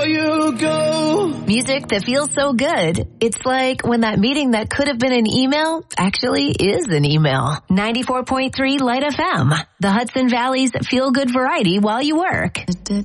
before you go. Music that feels so good. It's like when that meeting that could have been an email actually is an email. 94.3 Light FM, the Hudson Valley's feel-good variety while you work.